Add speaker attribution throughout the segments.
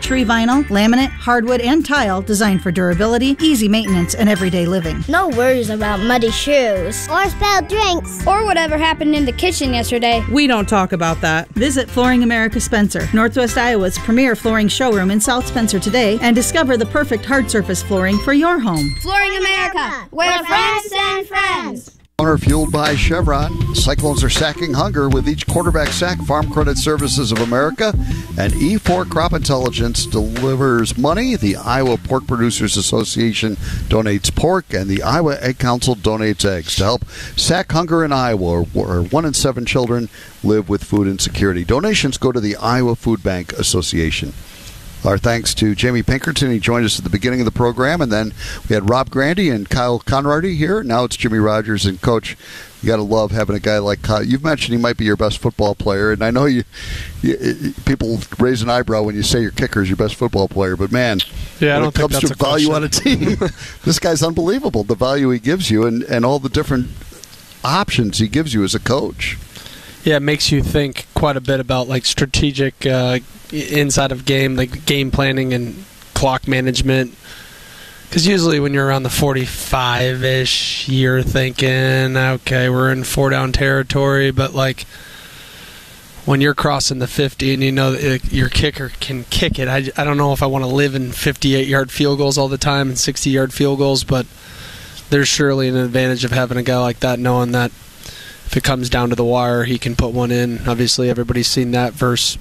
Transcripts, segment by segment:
Speaker 1: luxury vinyl, laminate, hardwood, and tile designed for durability, easy maintenance, and everyday living.
Speaker 2: No worries about muddy shoes.
Speaker 3: Or spilled drinks.
Speaker 4: Or whatever happened in the kitchen yesterday.
Speaker 5: We don't talk about that.
Speaker 1: Visit Flooring America Spencer, Northwest Iowa's premier flooring showroom in South Spencer today, and discover the perfect hard surface flooring for your home.
Speaker 3: Flooring America, where friends send friends.
Speaker 6: Owner fueled by Chevron. Cyclones are sacking hunger with each quarterback sack. Farm Credit Services of America and E4 Crop Intelligence delivers money. The Iowa Pork Producers Association donates pork, and the Iowa Egg Council donates eggs to help sack hunger in Iowa, where 1 in 7 children live with food insecurity. Donations go to the Iowa Food Bank Association. Our thanks to Jamie Pinkerton. He joined us at the beginning of the program, and then we had Rob Grandy and Kyle Conrady here. Now it's Jimmy Rogers. And, Coach, you got to love having a guy like Kyle. You've mentioned he might be your best football player, and I know people raise an eyebrow when you say your kicker is your best football player, but, man,
Speaker 7: yeah,
Speaker 6: when it comes to value on a team, this guy's unbelievable, the value he gives you and all the different options he gives you as a coach.
Speaker 7: Yeah, it makes you think quite a bit about like strategic inside of game, like game planning and clock management. Because usually when you're around the 45-ish, you're thinking, okay, we're in 4-down territory. But like when you're crossing the 50 and you know that your kicker can kick it, I don't know if I want to live in 58-yard field goals all the time and 60-yard field goals, but there's surely an advantage of having a guy like that, knowing that if it comes down to the wire, he can put one in. Obviously, everybody's seen that versus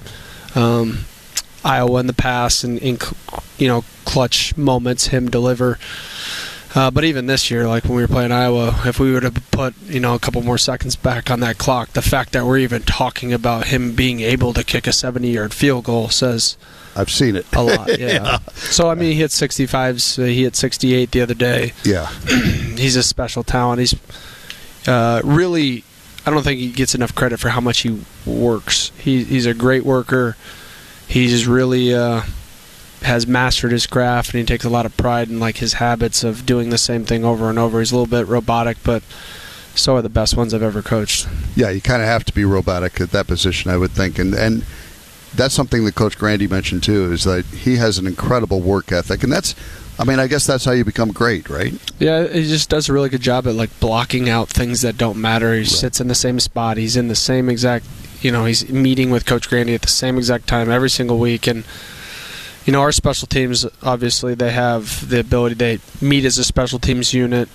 Speaker 7: Iowa in the past, and in clutch moments, him deliver. But even this year, like when we were playing Iowa, if we would have put a couple more seconds back on that clock, the fact that we're even talking about him being able to kick a 70-yard field goal says
Speaker 6: I've seen it
Speaker 7: a lot. Yeah. So I mean, he hit 65s. He hit 68 the other day.
Speaker 6: Yeah.
Speaker 7: He's a special talent. He's really. I don't think he gets enough credit for how much he works. He's a great worker. He's really has mastered his craft, and he takes a lot of pride in like his habits of doing the same thing over and over. He's a little bit robotic, but so are the best ones I've ever coached. Yeah,
Speaker 6: you kind of have to be robotic at that position, I would think, and that's something that Coach Grandy mentioned too, is that he has an incredible work ethic, and I guess that's how you become great, right?
Speaker 7: Yeah, he just does a really good job at like blocking out things that don't matter. He sits in the same spot. He's in the same exact, he's meeting with Coach Grandy at the same exact time every single week. And, our special teams, obviously, they have the ability, they meet as a special teams unit.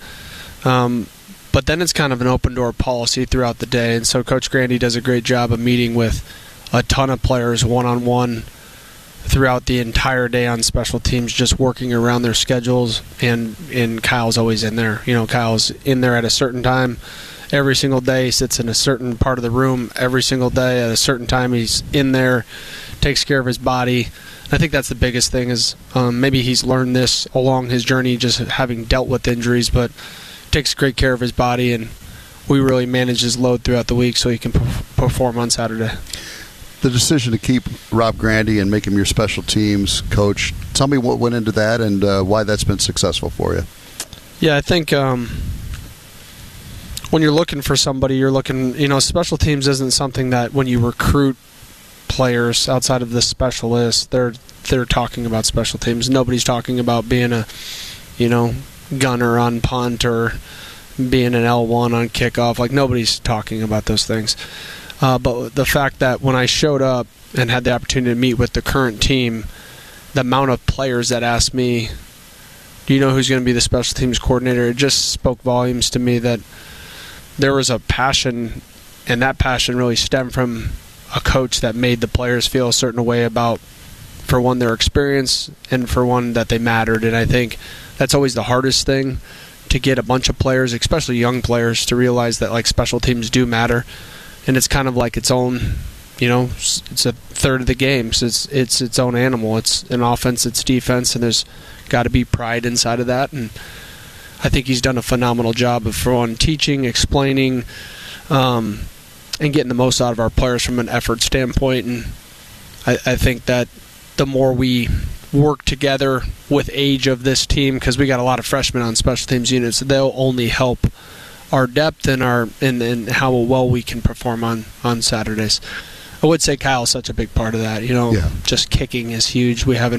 Speaker 7: But then it's kind of an open door policy throughout the day. And so Coach Grandy does a great job of meeting with a ton of players one-on-one throughout the entire day on special teams, just working around their schedules, and Kyle's always in there. Kyle's in there at a certain time every single day. He sits in a certain part of the room every single day at a certain time. He's in there, takes care of his body. I think that's the biggest thing is maybe he's learned this along his journey, just having dealt with injuries, but takes great care of his body, and we really manage his load throughout the week so he can perform on Saturday.
Speaker 6: The decision to keep Rob Grandy and make him your special teams coach, tell me what went into that and why that's been successful for you.
Speaker 7: Yeah, I think when you're looking for somebody, you're looking, special teams isn't something that when you recruit players outside of the specialists, they're talking about special teams. Nobody's talking about being a, gunner on punt or being an L1 on kickoff. Like, nobody's talking about those things. But the fact that when I showed up and had the opportunity to meet with the current team, the amount of players that asked me, do you know who's going to be the special teams coordinator? It just spoke volumes to me that there was a passion, and that passion really stemmed from a coach that made the players feel a certain way about, for one, their experience, and for one, that they mattered. And I think that's always the hardest thing, to get a bunch of players, especially young players, to realize that like special teams do matter. And it's kind of like its own, it's a third of the game. So it's its own animal. It's an offense, it's defense, and there's got to be pride inside of that. And I think he's done a phenomenal job of, for one, teaching, explaining, and getting the most out of our players from an effort standpoint. And I think that the more we work together with age of this team, because we got a lot of freshmen on special teams units, they'll only help our depth and and how well we can perform on Saturdays. I would say Kyle's such a big part of that. Just kicking is huge. We haven't